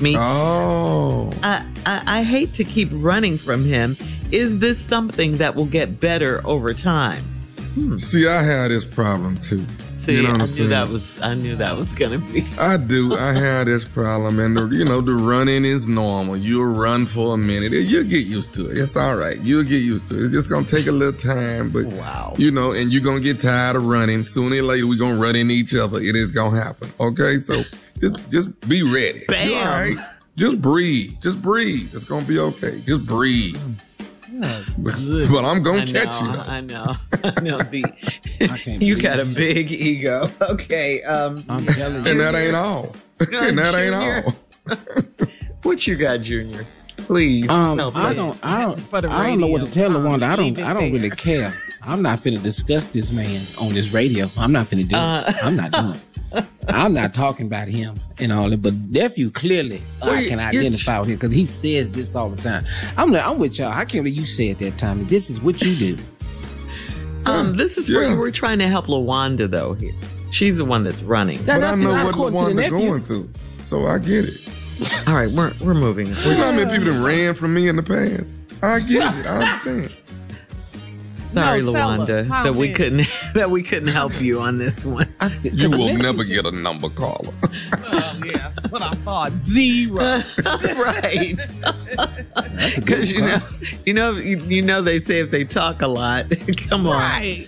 me. Oh. I hate to keep running from him. Is this something that will get better over time? See, I had this problem too. See, you know what I I'm saying? I knew that was gonna be. I do. I had this problem, and the running is normal. You'll run for a minute, you'll get used to it. It's all right. You'll get used to it. It's just gonna take a little time, but wow. And you're gonna get tired of running. Sooner or later, we're gonna run into each other. It is gonna happen. Okay, so just be ready. Bam. You all right? Just breathe. Just breathe. It's gonna be okay. Just breathe. But I'm gonna catch you. Though. I know. You got a big ego. Okay. I'm telling you. And that ain't all. And that ain't all. What you got, Junior? Please. I don't know what to tell LaWanda. I don't really care. I'm not finna discuss this man on this radio. I'm not finna do it. I'm not doing it. I'm not talking about him and all that, but nephew clearly I can identify with him because he says this all the time. I'm with y'all. I can't believe you said that, Tommy. This is what you do. This is where we're trying to help LaWanda though. Here, she's the one that's running. But I know what LaWanda's going through, so I get it. All right, we're moving. You know how many people that ran from me in the past? I get it. I understand. Sorry, LaWanda, that we couldn't help you on this one. You will never get a number caller. Yeah, that's what I thought. 0. Right. Because you know they say if they talk a lot, come on. Right.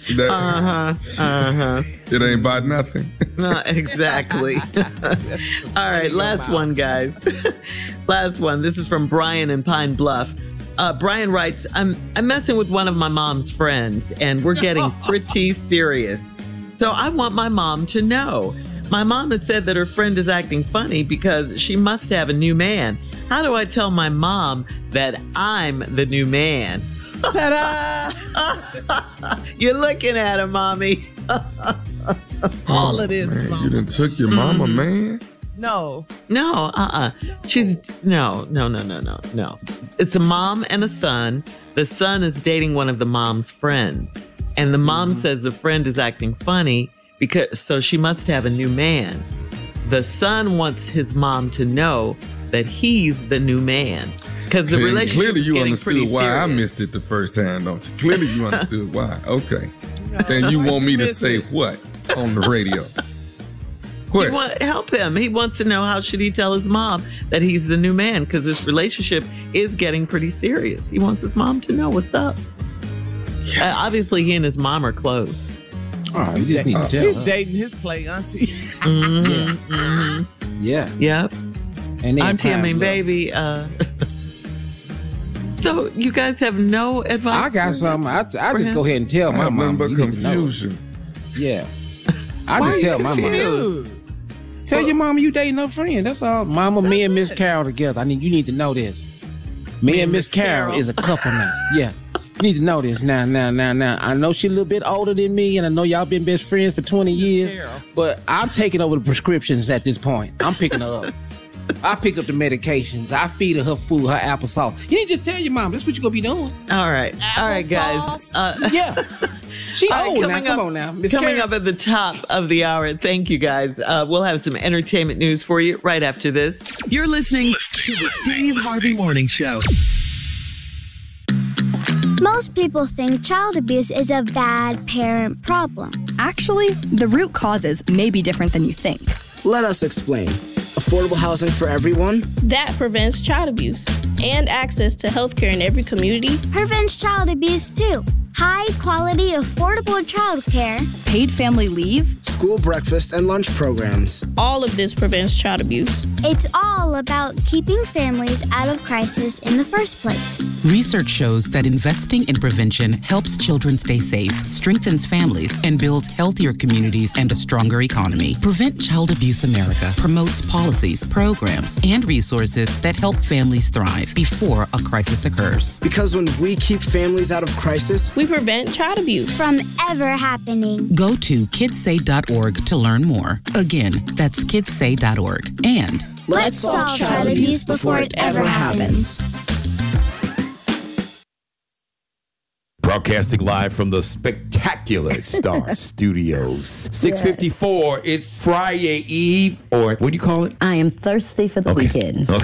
It ain't about nothing. No, exactly. All right, last one, guys. Last one. This is from Brian in Pine Bluff. Brian writes, I'm messing with one of my mom's friends, and we're getting pretty serious. So I want my mom to know. My mom had said that her friend is acting funny because she must have a new man. How do I tell my mom that I'm the new man? Ta-da! You're looking at her, mommy. All of this, man, mama. you done took your mama, man? No. No, She's no. It's a mom and a son. The son is dating one of the mom's friends. And the mom says the friend is acting funny so she must have a new man. The son wants his mom to know that he's the new man. Because the relationship clearly you understood why serious. I missed it the first time, don't you? Clearly you understood why. Okay. And you want me to say what on the radio? You want to help him. He wants to know how should he tell his mom that he's the new man because this relationship is getting pretty serious. He wants his mom to know what's up. Yeah. Obviously, he and his mom are close. Oh, you just need to tell He's her. dating his play auntie. Yeah. Yep. And auntie, baby. So you guys have no advice? I got something. I just go ahead and tell my mom. But confusion. Yeah. I just tell my mom. Tell your mama you dating her friend. That's all. Mama, me and Miss Carol together. You need to know this. Me and Miss Carol is a couple now. Yeah. You need to know this now. I know she's a little bit older than me, and I know y'all been best friends for 20 years, but I'm taking over the prescriptions at this point. I'm picking her up. I pick up the medications. I feed her food, her applesauce. You need to just tell your mom. That's what you're going to be doing. All right, guys. Yeah. She old now. Come on now. Coming up at the top of the hour. Thank you, guys. We'll have some entertainment news for you right after this. You're listening to the Steve Harvey Morning Show. Most people think child abuse is a bad parent problem. Actually, the root causes may be different than you think. Let us explain. Affordable housing for everyone? That prevents child abuse and access to healthcare in every community. Prevents child abuse too. High quality, affordable childcare. Paid family leave. School breakfast and lunch programs. All of this prevents child abuse. It's all about keeping families out of crisis in the first place. Research shows that investing in prevention helps children stay safe, strengthens families, and builds healthier communities and a stronger economy. Prevent Child Abuse America promotes policies, programs, and resources that help families thrive before a crisis occurs. Because when we keep families out of crisis, we prevent child abuse from ever happening. Go to kidssay.org to learn more. Again, that's kidssay.org. And let's solve child abuse before it ever happens. Broadcasting live from the spectacular Star Studios. 6:54. It's Friday Eve, or what do you call it? I am thirsty for the weekend. Okay.